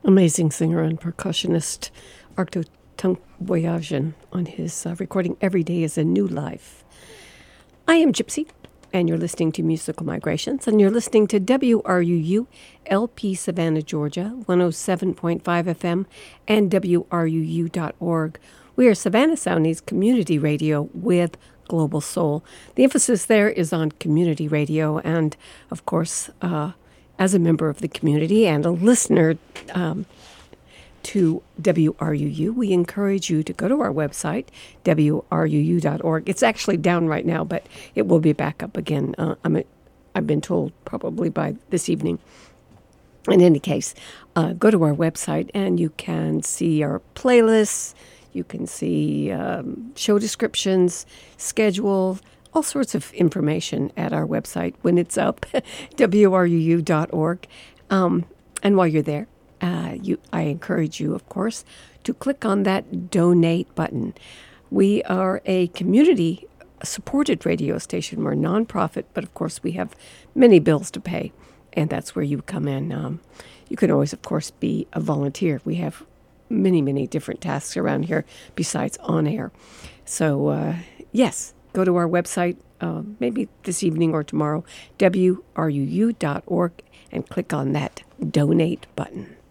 Amazing singer and percussionist Arcto Tunk Boyajian on his recording Every Day is a New Life. I am Gypsy, and you're listening to Musical Migrations, and you're listening to WRUU LP Savannah, Georgia, 107.5 FM, and WRUU.org. We are Savannah Soundings Community Radio with Global Soul. The emphasis there is on community radio, and of course, as a member of the community and a listener to WRUU, we encourage you to go to our website, WRUU.org. It's actually down right now, but it will be back up again, I've been told, probably by this evening. In any case, go to our website and you can see our playlists, you can see show descriptions, schedule, all sorts of information at our website when it's up, WRUU.org. And while you're there, I encourage you, of course, to click on that donate button. We are a community-supported radio station. We're a nonprofit, but of course we have many bills to pay, and that's where you come in. You can always, of course, be a volunteer. We have many, many different tasks around here besides on air. So, yes. Go to our website, maybe this evening or tomorrow, WRUU.org, and click on that donate button.